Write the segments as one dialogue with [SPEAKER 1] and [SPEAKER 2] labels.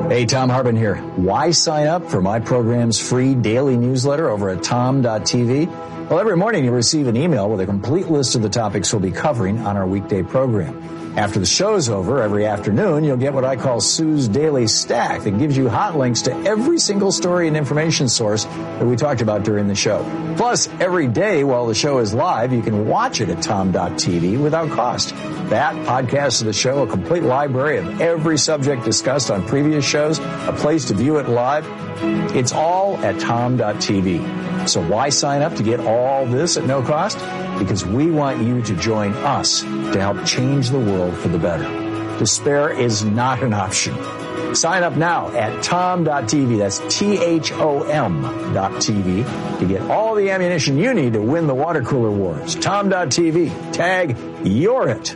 [SPEAKER 1] Hey, Tom Hartman here. Why sign up for my program's free daily newsletter over at tom.tv? Well, every morning you receive an email with a complete list of the topics we'll be covering on our weekday program. After the show's over, every afternoon, you'll get what I call Sue's Daily Stack that gives you hot links to every single story and information source that we talked about during the show. Plus, every day while the show is live, you can watch it at tom.tv without cost. That, podcasts of the show, a complete library of every subject discussed on previous shows, a place to view it live. It's all at tom.tv. So why sign up to get all this at no cost? Because we want you to join us to help change the world for the better. Despair is not an option. Sign up now at tom.tv. That's THOM.tv to get all the ammunition you need to win the water cooler wars. Tom.tv. Tag, you're it.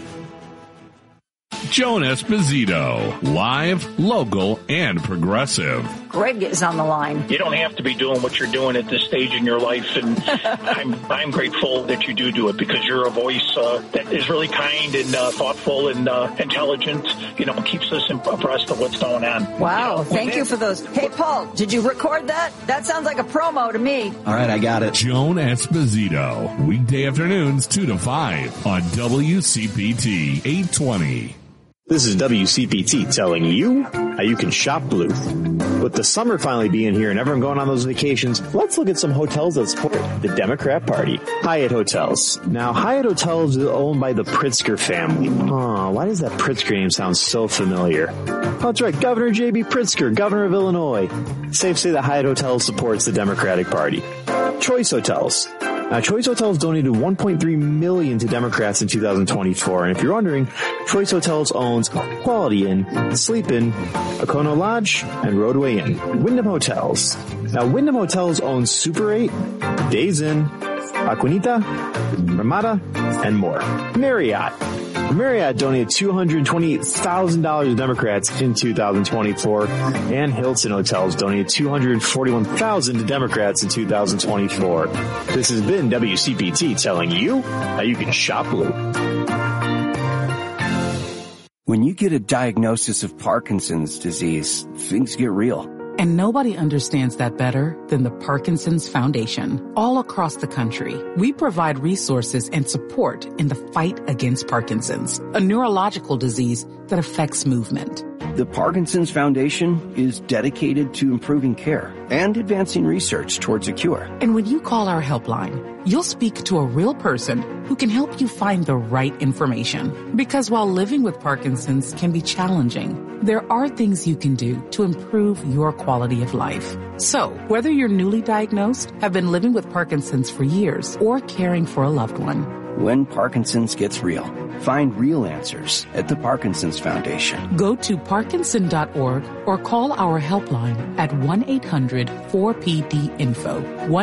[SPEAKER 2] Joan Esposito, live, local, and progressive.
[SPEAKER 3] Greg is on the line.
[SPEAKER 4] You don't have to be doing what you're doing at this stage in your life, and I'm grateful that you do it because you're a voice that is really kind and thoughtful and intelligent. Keeps us abreast of what's going on.
[SPEAKER 3] Wow, thank you for those. Hey, Paul, did you record that? That sounds like a promo to me.
[SPEAKER 5] All right, I got it.
[SPEAKER 2] Joan Esposito, weekday afternoons 2 to 5 on WCPT 820.
[SPEAKER 6] This is WCPT telling you how you can shop blue. With the summer finally being here and everyone going on those vacations, let's look at some hotels that support the Democrat Party. Hyatt Hotels. Now, Hyatt Hotels is owned by the Pritzker family. Why does that Pritzker name sound so familiar? Oh, that's right, Governor J.B. Pritzker, governor of Illinois. Safe to say that Hyatt Hotels supports the Democratic Party. Choice Hotels. Now, Choice Hotels donated $1.3 million to Democrats in 2024. And if you're wondering, Choice Hotels owns Quality Inn, Sleep Inn, Okono Lodge, and Roadway Inn. Wyndham Hotels. Now, Wyndham Hotels owns Super 8, Days Inn, Aquinita, Ramada, and more. Marriott. Marriott donated $228,000 to Democrats in 2024, and Hilton Hotels donated $241,000 to Democrats in 2024. This has been WCPT telling you how you can shop blue.
[SPEAKER 5] When you get a diagnosis of Parkinson's disease, things get real.
[SPEAKER 7] And nobody understands that better than the Parkinson's Foundation. All across the country, we provide resources and support in the fight against Parkinson's, a neurological disease that affects movement.
[SPEAKER 5] The Parkinson's Foundation is dedicated to improving care and advancing research towards a cure.
[SPEAKER 7] And when you call our helpline, you'll speak to a real person who can help you find the right information. Because while living with Parkinson's can be challenging, there are things you can do to improve your quality of life. So, whether you're newly diagnosed, have been living with Parkinson's for years, or caring for a loved one,
[SPEAKER 5] when Parkinson's gets real, find real answers at the Parkinson's Foundation.
[SPEAKER 7] Go to parkinson.org or call our helpline at 1-800-4PD-INFO,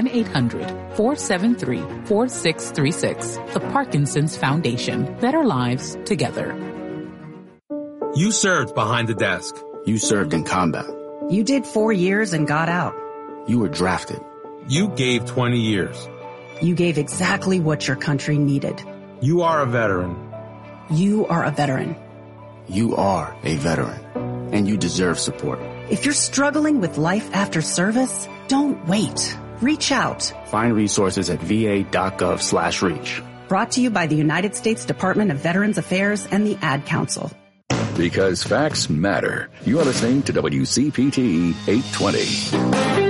[SPEAKER 7] 1-800-473-4636. The Parkinson's Foundation. Better lives together.
[SPEAKER 8] You served behind the desk.
[SPEAKER 5] You served in combat.
[SPEAKER 9] You did 4 years and got out.
[SPEAKER 5] You were drafted.
[SPEAKER 8] You gave 20 years.
[SPEAKER 9] You gave exactly what your country needed.
[SPEAKER 8] You are a veteran.
[SPEAKER 9] You are a veteran.
[SPEAKER 5] You are a veteran, and you deserve support.
[SPEAKER 9] If you're struggling with life after service, don't wait. Reach out.
[SPEAKER 5] Find resources at va.gov/reach.
[SPEAKER 9] Brought to you by the United States Department of Veterans Affairs and the Ad Council.
[SPEAKER 10] Because facts matter. You are listening to WCPT 820.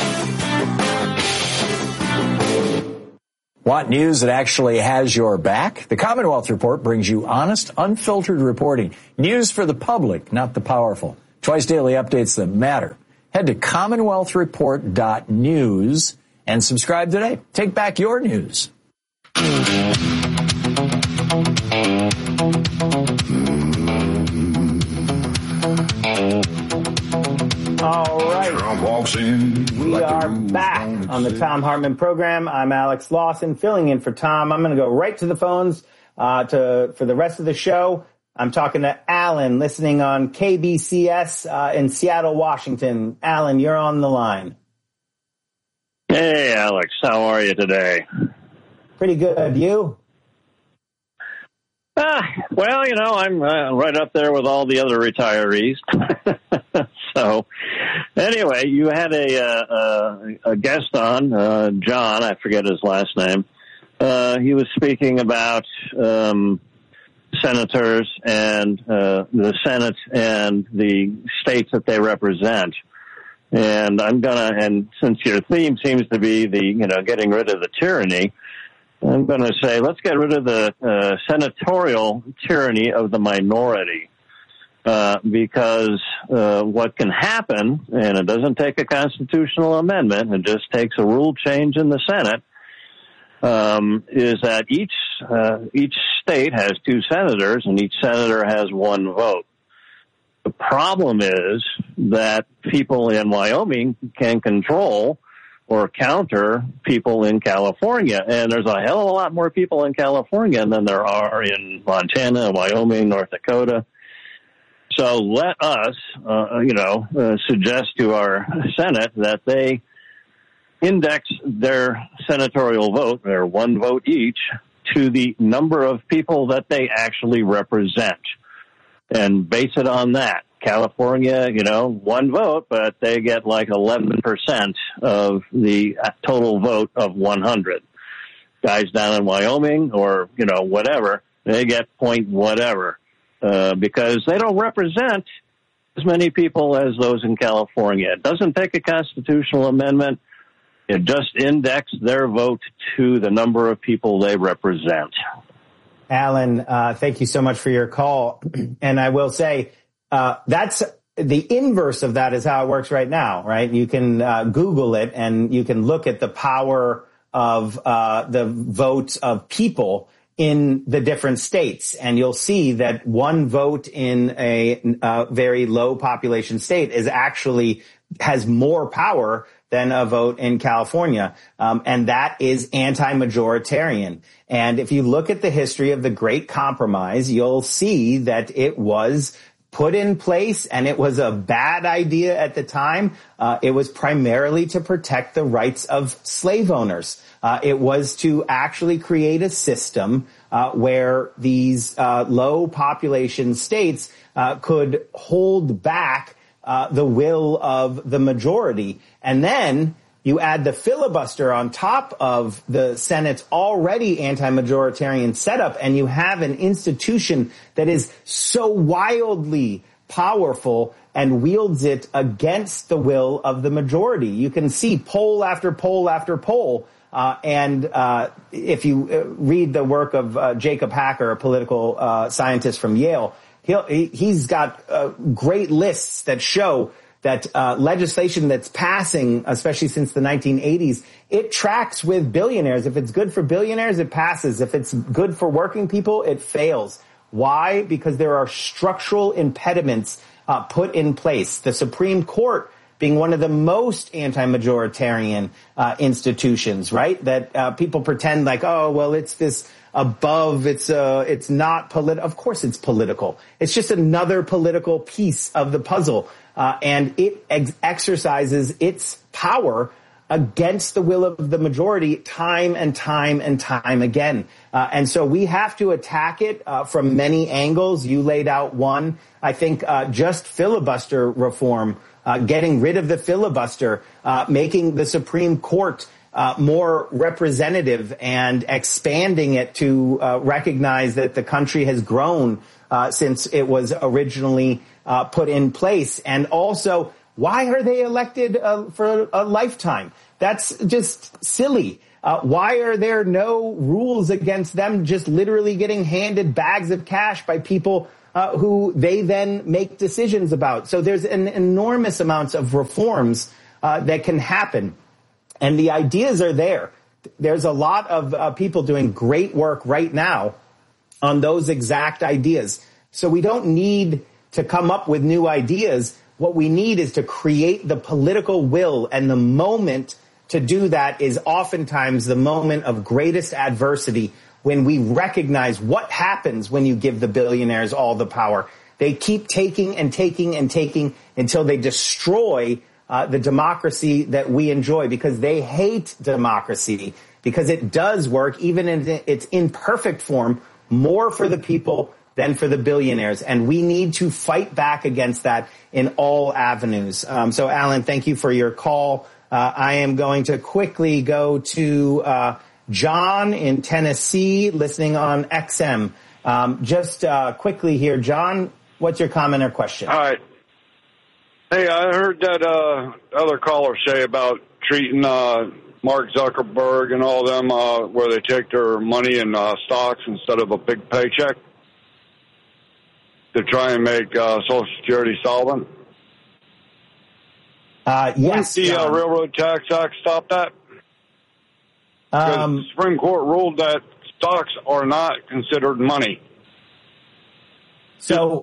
[SPEAKER 1] Want news that actually has your back? The Commonwealth Report brings you honest, unfiltered reporting. News for the public, not the powerful. Twice daily updates that matter. Head to commonwealthreport.news and subscribe today. Take back your news.
[SPEAKER 11] All right.
[SPEAKER 12] Trump walks in.
[SPEAKER 11] We are back on the Tom Hartman program. I'm Alex Lawson, filling in for Tom. I'm going to go right to the phones for the rest of the show. I'm talking to Alan, listening on KBCS in Seattle, Washington. Alan, you're on the line.
[SPEAKER 13] Hey, Alex. How are you today?
[SPEAKER 11] Pretty good. You?
[SPEAKER 13] Well, I'm right up there with all the other retirees. So anyway, you had a guest on, John, I forget his last name. He was speaking about senators and the Senate and the states that they represent. And and since your theme seems to be getting rid of the tyranny, I'm going to say let's get rid of the senatorial tyranny of the minority. Because what can happen, and it doesn't take a constitutional amendment, it just takes a rule change in the Senate, is that each state has 2 senators and each senator has 1 vote. The problem is that people in Wyoming can control or counter people in California, and there's a hell of a lot more people in California than there are in Montana, Wyoming, North Dakota. So let us, suggest to our Senate that they index their senatorial vote, their 1 vote each, to the number of people that they actually represent and base it on that. California, 1 vote, but they get like 11% of the total vote of 100. Guys down in Wyoming or, whatever, they get point whatever. Because they don't represent as many people as those in California. It doesn't take a constitutional amendment. It just indexes their vote to the number of people they represent.
[SPEAKER 11] Alan, thank you so much for your call. And I will say, that's the inverse of that is how it works right now, right? You can Google it and you can look at the power of the votes of people in the different states, and you'll see that 1 vote in a very low population state has more power than a vote in California, and that is anti-majoritarian. And if you look at the history of the Great Compromise, you'll see that it was put in place, and it was a bad idea at the time. It was primarily to protect the rights of slave owners. It was to actually create a system where these low population states could hold back the will of the majority. And then you add the filibuster on top of the Senate's already anti-majoritarian setup, and you have an institution that is so wildly powerful and wields it against the will of the majority. You can see poll after poll after poll. If you read the work of Jacob Hacker, a political scientist from Yale, he's got great lists that show that legislation that's passing, especially since the 1980s, it tracks with billionaires. If it's good for billionaires, it passes. If it's good for working people, it fails. Why? Because there are structural impediments put in place. The Supreme Court being one of the most anti-majoritarian institutions, right? That people pretend like, oh, well, it's this above, it's not political. Of course it's political. It's just another political piece of the puzzle. And it exercises its power against the will of the majority time and time and time again. And so we have to attack it from many angles. You laid out one. I think just filibuster reform, getting rid of the filibuster, making the Supreme Court more representative and expanding it to recognize that the country has grown since it was originally put in place. And also, why are they elected for a lifetime? That's just silly. Why are there no rules against them just literally getting handed bags of cash by people who they then make decisions about? So there's an enormous amounts of reforms that can happen. And the ideas are there. There's a lot of people doing great work right now on those exact ideas. So we don't need to come up with new ideas. What we need is to create the political will, and the moment to do that is oftentimes the moment of greatest adversity, when we recognize what happens when you give the billionaires all the power. They keep taking and taking and taking until they destroy the democracy that we enjoy, because they hate democracy, because it does work, even in its imperfect form, more for the people than for the billionaires. And we need to fight back against that in all avenues. So, Alan, thank you for your call. I am going to quickly go to John in Tennessee, listening on XM. Just quickly here, John, what's your comment or question?
[SPEAKER 12] All right. Hey, I heard that other caller say about treating Mark Zuckerberg and all them where they take their money in stocks instead of a big paycheck to try and make Social Security solvent.
[SPEAKER 11] Yes.
[SPEAKER 12] Wouldn't the Railroad Tax Act stop that? Because the Supreme Court ruled that stocks are not considered money.
[SPEAKER 11] So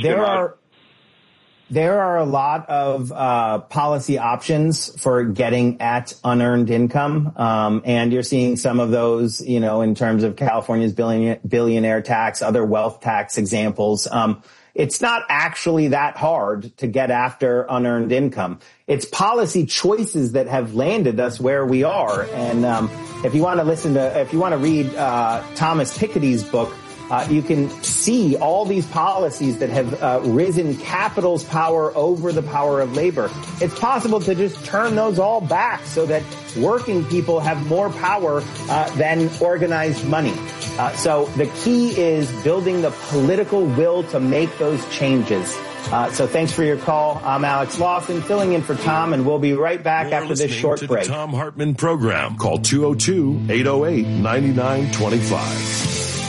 [SPEAKER 11] there are a lot of policy options for getting at unearned income, and you're seeing some of those, in terms of California's billionaire tax, other wealth tax examples. It's not actually that hard to get after unearned income. It's policy choices that have landed us where we are. And if you want to read Thomas Piketty's book, you can see all these policies that have risen capital's power over the power of labor. It's possible to just turn those all back so that working people have more power than organized money. So the key is building the political will to make those changes. So thanks for your call. I'm Alex Lawson, filling in for Tom, and we'll be right back after this short break.
[SPEAKER 14] The Thom Hartmann Program. Call 202-808-9925.